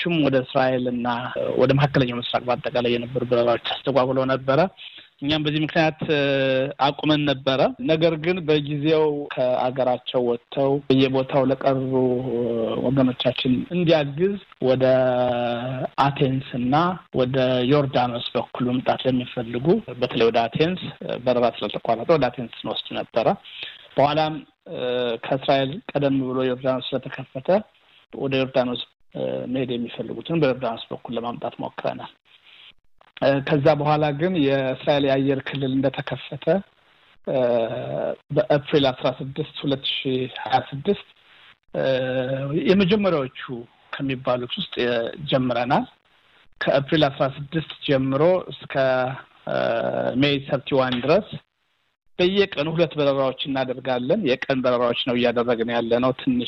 በረራዎችም ወደ እስራኤልና ወደ መካከለኛው ምስራቅ በአጠቃላይ የነበሩ በረራዎች ተስተጓጉለው ነበረ። እኛም በዚህ ምክንያት አቁመን ነበረ። ነገር ግን በጊዜው ከአገራቸው ወጥተው በየቦታው ለቀሩ ወገኖቻችን እንዲያግዝ ወደ አቴንስ እና ወደ ዮርዳኖስ በኩል መምጣት ለሚፈልጉ በተለይ ወደ አቴንስ በረራ ስለተቋረጠ ወደ አቴንስ ወስድ ነበረ። በኋላም ከእስራኤል ቀደም ብሎ ዮርዳኖስ ስለተከፈተ ወደ ዮርዳኖስ መሄድ የሚፈልጉትን በዮርዳኖስ በኩል ለማምጣት ሞክረናል። ከዛ በኋላ ግን የእስራኤል የአየር ክልል እንደተከፈተ በአፕሪል 16 2026 የመጀመሪያዎቹ ከሚባሉት ውስጥ ጀምረናል። ከአፕሪል 16 ጀምሮ እስከ ሜይ 31 ድረስ በየቀኑ 2 በረራዎች እናደርጋለን። የቀን በረራዎች ነው እያደረግን ያለነው። ትንሽ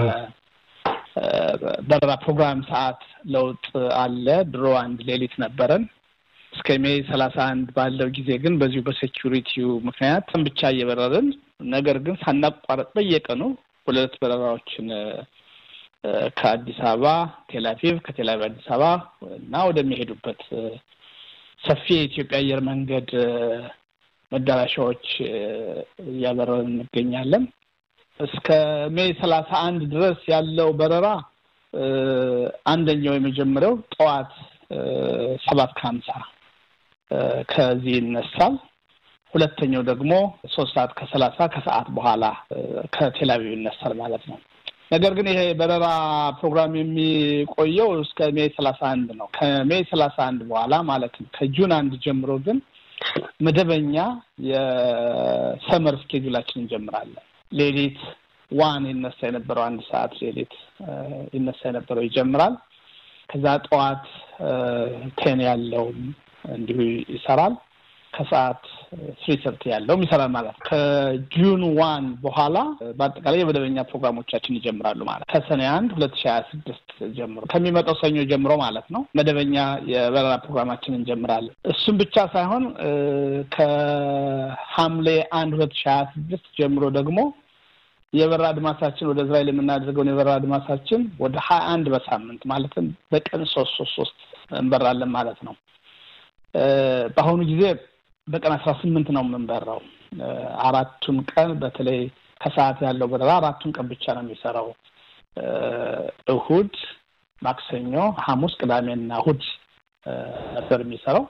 በረራ ፕሮግራም ሰዓት ለውጥ አለ። ድሮ አንድ ሌሊት ነበረን እስከ ሜይ 31 ባለው ጊዜ ግን በዚሁ በሴኩሪቲው ምክንያት ብቻ እየበረርን ነገር ግን ሳናቋረጥ በየቀኑ 2 በረራዎችን ከአዲስ አበባ ቴልአቪቭ ከቴልአቪቭ አዲስ አበባ እና ወደሚሄዱበት ሰፊ የኢትዮጵያ አየር መንገድ መዳረሻዎች እያበረርን እንገኛለን። እስከ ሜይ 31 ድረስ ያለው በረራ አንደኛው የመጀመሪያው ጠዋት 7:50 ከዚህ ይነሳል። ሁለተኛው ደግሞ 3:30 ከሰዓት በኋላ ከቴልአቪቭ ይነሳል ማለት ነው። ነገር ግን ይሄ በረራ ፕሮግራም የሚቆየው እስከ ሜይ 31 ነው። ከሜይ 31 በኋላ ማለት ነው ከጁን 1 ጀምሮ ግን መደበኛ የሰመር ስኬጁላችን እንጀምራለን። ሌሊት 1 ይነሳ የነበረው 1 ሰዓት ሌሊት ይነሳ የነበረው ይጀምራል። ከዛ ጠዋት 10 ያለው እንዲሁ ይሰራል። ከሰዓት 3:30 ያለው ይሰራል ማለት ነው። ከጁን 1 በኋላ በአጠቃላይ የመደበኛ ፕሮግራሞቻችን ይጀምራሉ ማለት ከሰኔ 1 2026 ጀምሮ ከሚመጣው ሰኞ ጀምሮ ማለት ነው መደበኛ የበረራ ፕሮግራማችንን እንጀምራለን። እሱም ብቻ ሳይሆን ከሐምሌ 1 2026 ጀምሮ ደግሞ የበረራ አድማሳችን ወደ እስራኤል የምናደርገው የበረራ አድማሳችን ወደ 21 በሳምንት ማለትም በቀን 3 እንበራለን ማለት ነው። በአሁኑ ጊዜ በቀን 18 ነው የምንበራው። 4ቱን ቀን በተለይ ከሰዓት ያለው በረራ 4ቱን ቀን ብቻ ነው የሚሰራው። እሁድ፣ ማክሰኞ፣ ሐሙስ፣ ቅዳሜና እሁድ ነበር የሚሰራው።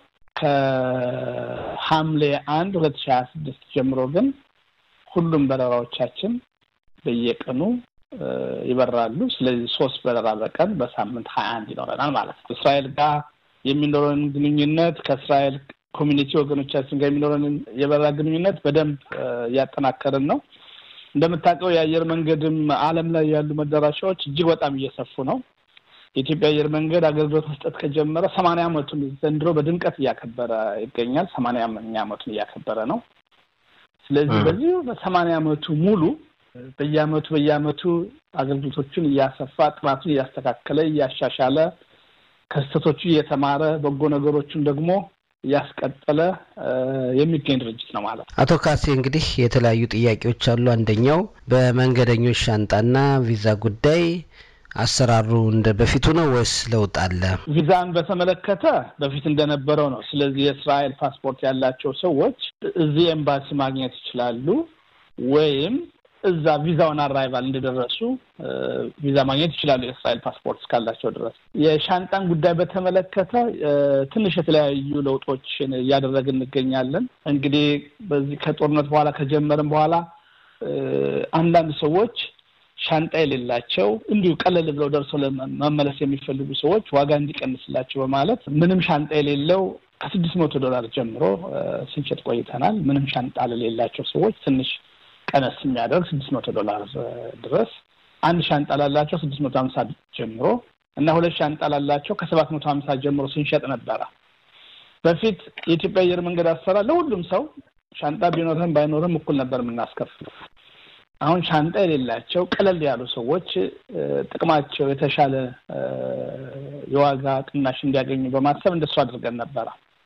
ከሐምሌ 1 2026 ጀምሮ ግን ሁሉም በረራዎቻችን በየቀኑ ይበራሉ። ስለዚህ 3 በረራ በቀን በሳምንት 21 ይኖረናል ማለት ነው። እስራኤል ጋር የሚኖረን ግንኙነት ከእስራኤል ኮሚኒቲ ወገኖቻችን ጋር የሚኖረን የበረራ ግንኙነት በደንብ ያጠናከርን ነው። እንደምታውቀው የአየር መንገድም ዓለም ላይ ያሉ መዳረሻዎች እጅግ በጣም እየሰፉ ነው። የኢትዮጵያ አየር መንገድ አገልግሎት መስጠት ከጀመረ 80 ዓመቱን ዘንድሮ በድምቀት እያከበረ ይገኛል። 80ኛ ዓመቱን እያከበረ ነው። ስለዚህ በዚህ በ80 ዓመቱ ሙሉ በየዓመቱ አገልግሎቶችን እያሰፋ ጥራቱን እያስተካከለ እያሻሻለ ከስተቶቹ እየተማረ በጎ ነገሮችን ደግሞ ያስቀጠለ የሚገኝ ድርጅት ነው ማለት ነው። አቶ ካሴ እንግዲህ የተለያዩ ጥያቄዎች አሉ። አንደኛው በመንገደኞች ሻንጣና ቪዛ ጉዳይ አሰራሩ እንደ በፊቱ ነው ወይስ ለውጥ አለ? ቪዛን በተመለከተ በፊት እንደነበረው ነው። ስለዚህ የእስራኤል ፓስፖርት ያላቸው ሰዎች እዚህ ኤምባሲ ማግኘት ይችላሉ ወይም እዛ ቪዛውን አራይቫል እንደደረሱ ቪዛ ማግኘት ይችላሉ የእስራኤል ፓስፖርት እስካላቸው ድረስ። የሻንጣን ጉዳይ በተመለከተ ትንሽ የተለያዩ ለውጦችን እያደረግን እንገኛለን። እንግዲህ በዚህ ከጦርነት በኋላ ከጀመርን በኋላ አንዳንድ ሰዎች ሻንጣ የሌላቸው እንዲሁ ቀለል ብለው ደርሰው ለመመለስ የሚፈልጉ ሰዎች ዋጋ እንዲቀንስላቸው በማለት ምንም ሻንጣ የሌለው ከ$600 ጀምሮ ስንሸጥ ቆይተናል። ምንም ሻንጣ ለሌላቸው ሰዎች ትንሽ ቀነስ የሚያደርግ $600 ድረስ፣ አንድ ሻንጣ ላላቸው 650 ጀምሮ እና 2 ሻንጣ ላላቸው ከ750 ጀምሮ ስንሸጥ ነበር። በፊት የኢትዮጵያ አየር መንገድ አሰራር ለሁሉም ሰው ሻንጣ ቢኖርም ባይኖርም እኩል ነበር የምናስከፍለው። አሁን ሻንጣ የሌላቸው ቀለል ያሉ ሰዎች ጥቅማቸው የተሻለ የዋጋ ቅናሽ እንዲያገኙ በማሰብ እንደሱ አድርገን ነበር።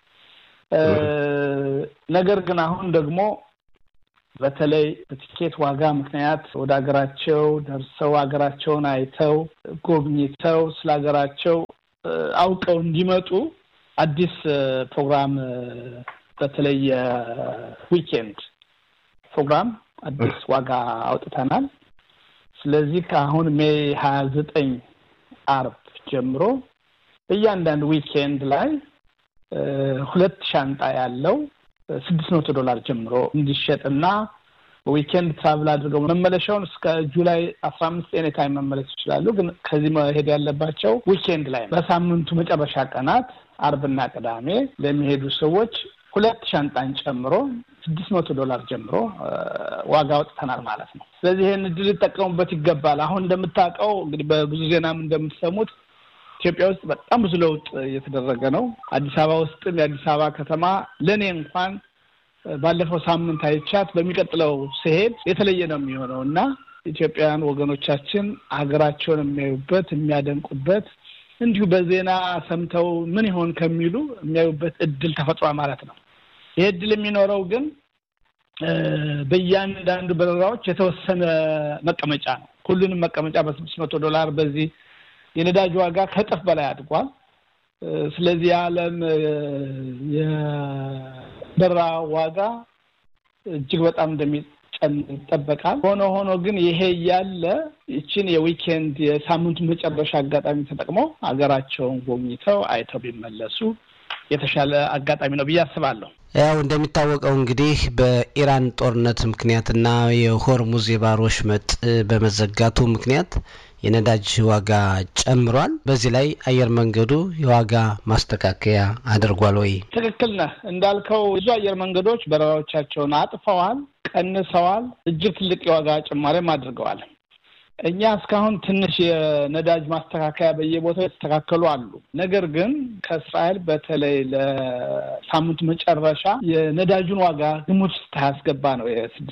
ነገር ግን አሁን ደግሞ በተለይ በቲኬት ዋጋ ምክንያት ወደ ሀገራቸው ደርሰው ሀገራቸውን አይተው ጎብኝተው ስለ ሀገራቸው አውቀው እንዲመጡ አዲስ ፕሮግራም በተለይ ዊኬንድ ፕሮግራም አዲስ ዋጋ አውጥተናል። ስለዚህ ከአሁን ሜይ 29 አርብ ጀምሮ በእያንዳንዱ ዊኬንድ ላይ 2 ሻንጣ ያለው $600 ጀምሮ እንዲሸጥና ዊኬንድ ትራቭል አድርገው መመለሻውን እስከ ጁላይ 15 ኤኒ ታይም መመለስ ይችላሉ። ግን ከዚህ መሄድ ያለባቸው ዊኬንድ ላይ በሳምንቱ መጨረሻ ቀናት አርብና ቅዳሜ ለሚሄዱ ሰዎች 2 ሻንጣን ጨምሮ $600 ጀምሮ ዋጋ አውጥተናል ማለት ነው። ስለዚህ ይሄን እድል ሊጠቀሙበት ይገባል። አሁን እንደምታውቀው እንግዲህ በብዙ ዜናም እንደምትሰሙት ኢትዮጵያ ውስጥ በጣም ብዙ ለውጥ እየተደረገ ነው። አዲስ አበባ ውስጥም የአዲስ አበባ ከተማ ለኔ እንኳን ባለፈው ሳምንት አይቻት በሚቀጥለው ሲሄድ የተለየ ነው የሚሆነውና ኢትዮጵያውያን ወገኖቻችን ሀገራቸውን የሚያዩበት የሚያደንቁበት እንዲሁ በዜና ሰምተው ምን ይሆን ከሚሉ የሚያዩበት እድል ተፈጥሯል ማለት ነው። ይሄ እድል የሚኖረው ግን በእያንዳንዱ በረራዎች የተወሰነ መቀመጫ ነው። ሁሉንም መቀመጫ $600 በዚህ የነዳጅ ዋጋ ከጥፍ በላይ አድጓል። ስለዚህ ዓለም የበረራ ዋጋ እጅግ በጣም እንደሚጨምር ይጠበቃል። ሆኖ ግን ይሄ ያለ እቺን የዊኬንድ የሳምንቱ መጨረሻ አጋጣሚ ተጠቅመው ሀገራቸውን ጎብኝተው አይተው ቢመለሱ የተሻለ አጋጣሚ ነው ብዬ አስባለሁ። ያው እንደሚታወቀው እንግዲህ በኢራን ጦርነት ምክንያትና የሆርሙዝ የባህር ወሽመጥ በመዘጋቱ ምክንያት የነዳጅ ዋጋ ጨምሯል። በዚህ ላይ አየር መንገዱ የዋጋ ማስተካከያ አድርጓል ወይ? ትክክል ነህ። እንዳልከው ብዙ አየር መንገዶች በረራዎቻቸውን አጥፈዋል፣ ቀንሰዋል፣ እጅግ ትልቅ የዋጋ ጭማሪም አድርገዋል። እኛ እስካሁን ትንሽ የነዳጅ ማስተካከያ በየቦታው የተስተካከሉ አሉ። ነገር ግን ከእስራኤል በተለይ ለሳምንቱ መጨረሻ የነዳጁን ዋጋ ግምት ውስጥ ያስገባ ነው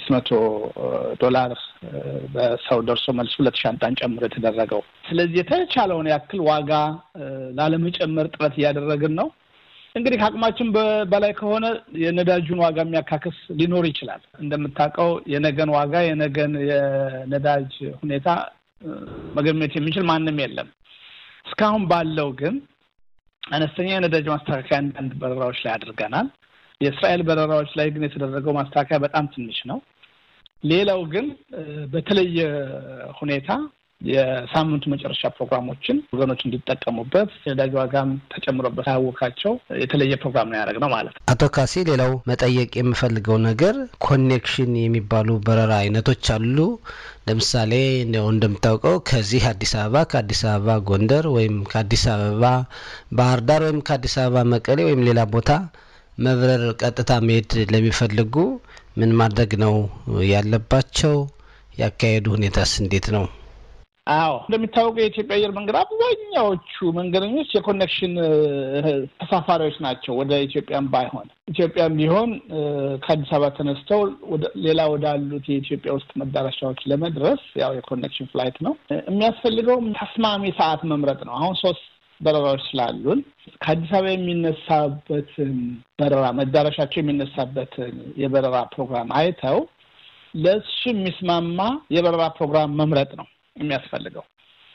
$600 በሰው ደርሶ መልስ 2 ሻንጣን ጨምሮ የተደረገው። ስለዚህ የተቻለውን ያክል ዋጋ ላለመጨመር ጥረት እያደረግን ነው። እንግዲህ ከአቅማችን በላይ ከሆነ የነዳጁን ዋጋ የሚያካክስ ሊኖር ይችላል። እንደምታውቀው የነገን ዋጋ የነገን የነዳጅ ሁኔታ መገመት የሚችል ማንም የለም። እስካሁን ባለው ግን አነስተኛ የነዳጅ ማስተካከያ አንዳንድ በረራዎች ላይ አድርገናል። የእስራኤል በረራዎች ላይ ግን የተደረገው ማስተካከያ በጣም ትንሽ ነው። ሌላው ግን በተለየ ሁኔታ የሳምንቱ መጨረሻ ፕሮግራሞችን ወገኖች እንዲጠቀሙበት የነዳጅ ዋጋም ተጨምሮበት ያወካቸው የተለየ ፕሮግራም ነው ያደረግነው ማለት ነው። አቶ ካሴ ሌላው መጠየቅ የምፈልገው ነገር ኮኔክሽን የሚባሉ በረራ አይነቶች አሉ። ለምሳሌ እንደምታውቀው ከዚህ አዲስ አበባ ከአዲስ አበባ ጎንደር ወይም ከአዲስ አበባ ባህር ዳር ወይም ከአዲስ አበባ መቀሌ ወይም ሌላ ቦታ መብረር ቀጥታ መሄድ ለሚፈልጉ ምን ማድረግ ነው ያለባቸው? ያካሄዱ ሁኔታስ እንዴት ነው? አዎ እንደሚታወቀው የኢትዮጵያ አየር መንገድ አብዛኛዎቹ መንገደኞች የኮኔክሽን ተሳፋሪዎች ናቸው። ወደ ኢትዮጵያም ባይሆን ኢትዮጵያም ቢሆን ከአዲስ አበባ ተነስተው ሌላ ወዳሉት የኢትዮጵያ ውስጥ መዳረሻዎች ለመድረስ ያው የኮኔክሽን ፍላይት ነው የሚያስፈልገው። ተስማሚ ሰዓት መምረጥ ነው። አሁን 3 በረራዎች ስላሉን ከአዲስ አበባ የሚነሳበትን በረራ መዳረሻቸው የሚነሳበትን የበረራ ፕሮግራም አይተው ለሱ የሚስማማ የበረራ ፕሮግራም መምረጥ ነው የሚያስፈልገው።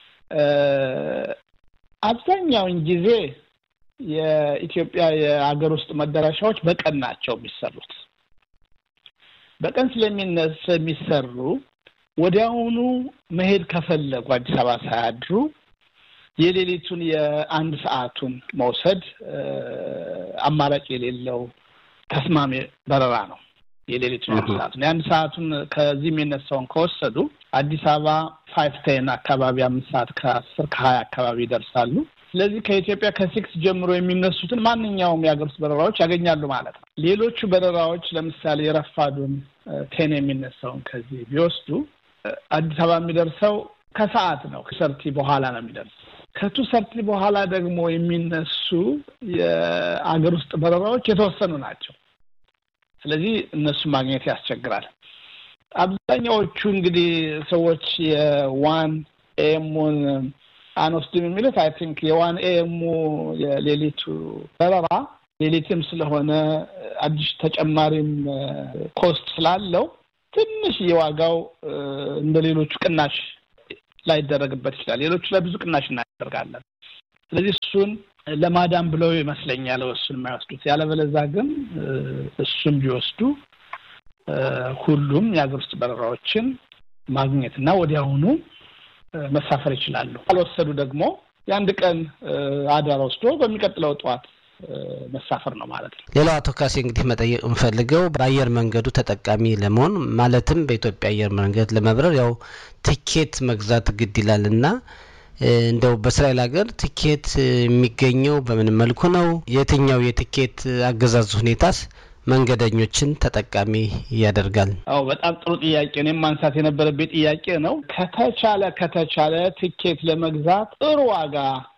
አብዛኛውን ጊዜ የኢትዮጵያ የሀገር ውስጥ መዳረሻዎች በቀን ናቸው የሚሰሩት። በቀን ስለሚሰሩ ወዲያውኑ መሄድ ከፈለጉ አዲስ አበባ ሳያድሩ የሌሊቱን የ1 ሰዓቱን መውሰድ አማራጭ የሌለው ተስማሚ በረራ ነው። የሌሊቱን የ1 ሰዓቱን ከዚህ የሚነሳውን ከወሰዱ አዲስ አበባ 5:10 አካባቢ 5 ሰዓት ከ10 ከ20 አካባቢ ይደርሳሉ። ስለዚህ ከኢትዮጵያ ከ6 ጀምሮ የሚነሱትን ማንኛውም የሀገር ውስጥ በረራዎች ያገኛሉ ማለት ነው። ሌሎቹ በረራዎች ለምሳሌ የረፋዱን 10 የሚነሳውን ከዚህ ቢወስዱ አዲስ አበባ የሚደርሰው ከሰዓት ነው። ከሰርቲ በኋላ ነው የሚደርሰው። ከሰርቲ በኋላ ደግሞ የሚነሱ የሀገር ውስጥ በረራዎች የተወሰኑ ናቸው። ስለዚህ እነሱ ማግኘት ያስቸግራል። አብዛኛዎቹ እንግዲህ ሰዎች የ1 AM አንወስድም የሚሉት አይ ቲንክ የ1 AM የሌሊቱ በረራ ሌሊትም ስለሆነ አዲስ ተጨማሪም ኮስት ስላለው ትንሽ የዋጋው እንደሌሎቹ ቅናሽ ላይ ይደረግበት ይችላል። ሌሎቹ ላይ ብዙ ቅናሽ እናደርጋለን። ስለዚህ እሱን ለማዳን ብለው ይመስለኛል እሱን የማይወስዱት። ያለበለዚያ ግን እሱን ቢወስዱ ሁሉም የአገር ውስጥ በረራዎችን ማግኘትና ወዲያውኑ መሳፈር ይችላሉ። ካልወሰዱ ደግሞ የአንድ ቀን አዳር ወስዶ በሚቀጥለው ጧት መሳፈር ነው ማለት ነው። ሌላው አቶ ካሴ እንግዲህ መጠየቅ እንፈልገው በአየር መንገዱ ተጠቃሚ ለመሆን ማለትም በኢትዮጵያ አየር መንገድ ለመብረር ያው ቲኬት መግዛት ግድ ይላልና እንደው በእስራኤል ሀገር ቲኬት የሚገኘው በምን መልኩ ነው? የትኛው የቲኬት አገዛዝ ሁኔታስ መንገደኞችን ተጠቃሚ ያደርጋል? አዎ በጣም ጥሩ ጥያቄ ነው። ማንሳት የነበረበት ጥያቄ ነው። ከተቻለ ቲኬት ለመግዛት ጥሩ ዋጋ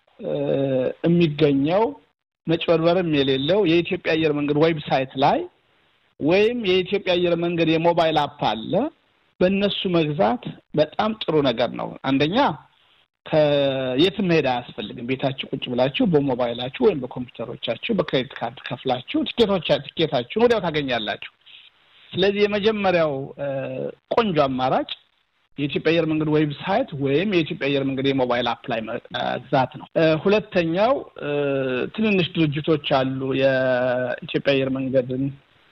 የሚገኘው መጭበርበርም የሌለው የኢትዮጵያ አየር መንገድ ዌብሳይት ላይ ወይም የኢትዮጵያ አየር መንገድ የሞባይል አፕ አለ። በእነሱ መግዛት በጣም ጥሩ ነገር ነው። አንደኛ ከየትም መሄድ አያስፈልግም። ቤታችሁ ቁጭ ብላችሁ በሞባይላችሁ ወይም በኮምፒውተሮቻችሁ በክሬዲት ካርድ ከፍላችሁ ቲኬታችሁን ወዲያው ታገኛላችሁ። ስለዚህ የመጀመሪያው ቆንጆ አማራጭ የኢትዮጵያ አየር መንገድ ዌብሳይት ወይም የኢትዮጵያ አየር መንገድ የሞባይል አፕ ላይ መግዛት ነው። ሁለተኛው ትንንሽ ድርጅቶች አሉ። የኢትዮጵያ አየር መንገድን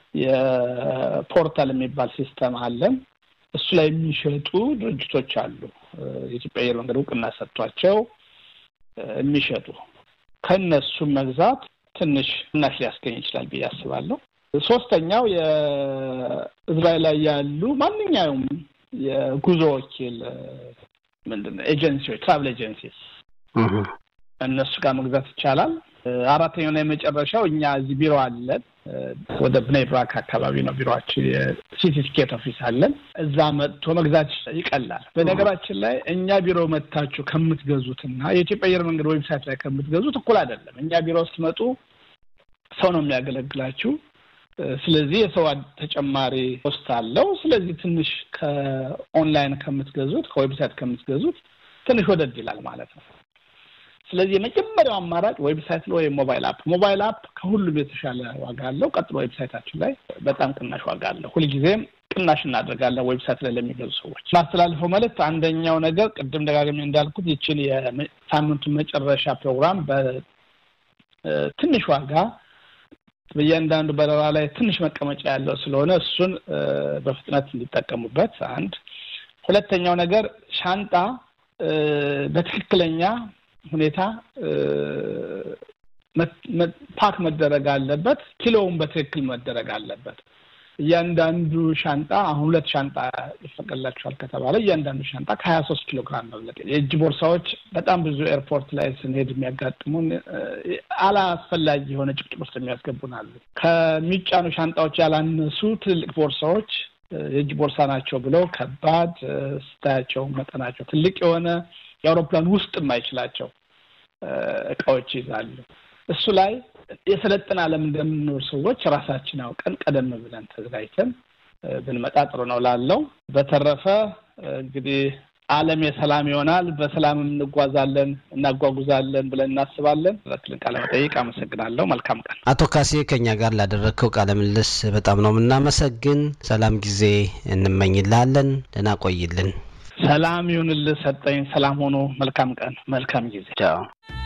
የፖርታል የሚባል ሲስተም አለ። እሱ ላይ የሚሸጡ ድርጅቶች አሉ። የኢትዮጵያ አየር መንገድ እውቅና ሰጥቷቸው የሚሸጡ ከነሱ መግዛት ትንሽ ሊያስገኝ ይችላል ብዬ አስባለሁ። ሶስተኛው የእስራኤል ላይ ያሉ ማንኛውም የጉዞ ወኪል ኤጀንሲዎች ትራቭል ኤጀንሲስ እነሱ ጋር መግዛት ይቻላል። አራተኛውና የመጨረሻው እኛ እዚህ ቢሮ አለን። ወደ ብኔይ ብራክ አካባቢ ነው ቢሮአችን። የሲቲ ቲኬት ኦፊስ አለን። እዛ መጥቶ መግዛት ይቀላል። በነገራችን ላይ እኛ ቢሮ መጥታችሁ ከምትገዙትና የኢትዮጵያ አየር መንገድ ዌብሳይት ላይ ከምትገዙት እኩል አይደለም። እኛ ቢሮ ስትመጡ ሰው ነው የሚያገለግላችሁ። ስለዚህ የሰው ተጨማሪ ኮስት አለው። ስለዚህ ትንሽ ከኦንላይን ከምትገዙት ከዌብሳይት ከምትገዙት ትንሽ ወደድ ይላል ማለት ነው። ስለዚህ የመጀመሪያው አማራጭ ዌብሳይት ላይ ወይም ሞባይል አፕ ከሁሉም የተሻለ ዋጋ አለው። ቀጥሎ ዌብሳይታችን ላይ በጣም ቅናሽ ዋጋ አለው። ሁልጊዜም ቅናሽ እናደርጋለን ዌብሳይት ላይ ለሚገዙ ሰዎች። ማስተላለፈው መልእክት አንደኛው ነገር ቅድም ደጋግሜ እንዳልኩት ይችን የሳምንቱን መጨረሻ ፕሮግራም በትንሽ ዋጋ በእያንዳንዱ በረራ ላይ ትንሽ መቀመጫ ያለው ስለሆነ እሱን በፍጥነት እንዲጠቀሙበት አንድ። ሁለተኛው ነገር ሻንጣ በትክክለኛ ሁኔታ ፓክ መደረግ አለበት። ኪሎውን በትክክል መደረግ አለበት። እያንዳንዱ ሻንጣ አሁን 2 ሻንጣ ይፈቀድላችኋል ከተባለ እያንዳንዱ ሻንጣ ከ23 ኪሎ ግራም ነው። የእጅ ቦርሳዎች በጣም ብዙ ኤርፖርት ላይ ስንሄድ የሚያጋጥሙን አላስፈላጊ የሆነ ጭቅጭቅ ውስጥ የሚያስገቡናል። ከሚጫኑ ሻንጣዎች ያላነሱ ትልቅ ቦርሳዎች የእጅ ቦርሳ ናቸው ብለው ከባድ ስታያቸው መጠናቸው ትልቅ የሆነ የአውሮፕላን ውስጥ የማይችላቸው እቃዎች ይዛሉ። እሱ ላይ የሰለጠነ ዓለም እንደምንኖር ሰዎች ራሳችን አውቀን ቀደም ብለን ተዘጋጅተን ብንመጣ ጥሩ ነው ላለው። በተረፈ እንግዲህ ዓለም የሰላም ይሆናል፣ በሰላም እናጓጉዛለን ብለን እናስባለን። ለክልን ቃለ መጠይቅ አመሰግናለሁ። መልካም ቀን። አቶ ካሴ ከኛ ጋር ላደረግከው ቃለ ምልልስ በጣም ነው የምናመሰግን። ሰላም ጊዜ እንመኝልሃለን። ደህና ቆይልን። ሰላም ይሁንልህ ሰጠኝ። ሰላም ሆኖ መልካም ቀን መልካም ጊዜ። ቻው።